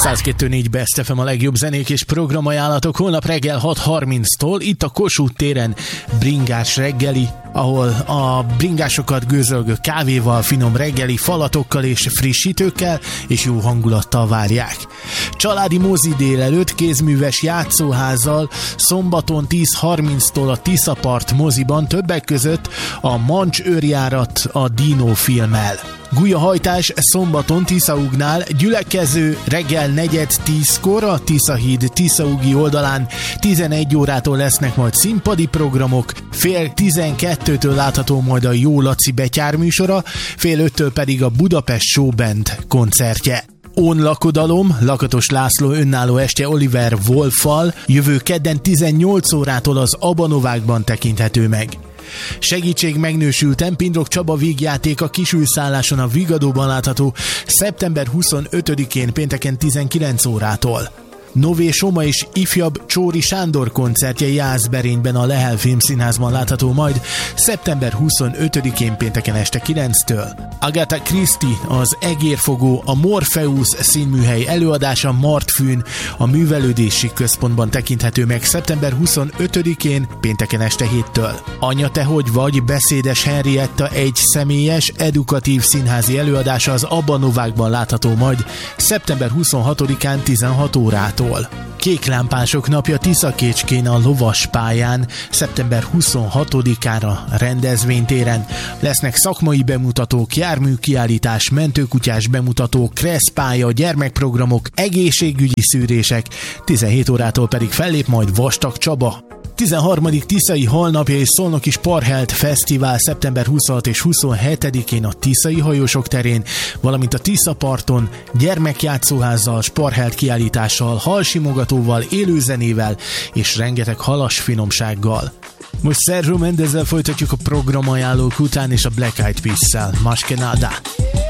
102.4 Best FM a legjobb zenék és programajánlatok. Holnap reggel 6:30-tól itt a Kossuth téren bringás reggeli, ahol a bringásokat gőzölgő kávéval, finom reggeli falatokkal és frissítőkkel és jó hangulattal várják. Családi mozi délelőtt kézműves játszóházzal szombaton 10:30-tól a Tiszapart moziban, többek között a Mancs őrjárat a Dino filmmel. Gulyahajtás szombaton Tiszaugnál, gyülekező reggel 9:10-kor a Tiszahíd Tiszaugi oldalán 11 órától lesznek majd színpadi programok, 11:30-től látható majd a Jó Laci betyárműsora, 4:30-től pedig a Budapest Showband koncertje. Lakodalom, Lakatos László önálló este Oliver Wolffal jövő kedden 18 órától az Abanovákban tekinthető meg. Segítség megnősülten, Pindrok Csaba vígjáték a Kisülszálláson a Vigadóban látható szeptember 25-én pénteken 19 órától. Nové Soma és ifjabb Csóri Sándor koncertje Jászberényben a Lehel Filmszínházban látható majd szeptember 25-én pénteken este 9-től. Agatha Christie, az Egérfogó, a Morpheus színműhely előadása Martfűn a Művelődési Központban tekinthető meg szeptember 25-én pénteken este 7-től. Anya te hogy vagy, Beszédes Henrietta egy személyes, edukatív színházi előadása az Abanovákban látható majd szeptember 26-án 16 órától. Kéklámpások napja Tiszakécskén a Lovaspályán szeptember 26-ára rendezvénytéren. Lesznek szakmai bemutatók, járműkiállítás, mentőkutyás bemutatók, kresszpálya, gyermekprogramok, egészségügyi szűrések, 17 órától pedig fellép majd Vastag Csaba. 13. Tiszai Halnapja és Szolnoki Sparhelt Fesztivál szeptember 26 és 27-én a Tiszai Hajósok terén, valamint a Tiszaparton gyermekjátszóházzal, Sparhelt kiállítással, halsimogatóval, élőzenével és rengeteg halas finomsággal. Most Sergio Mendezzel folytatjuk a programajánlók után és a Black Eyed Peas-szel. Más que nada.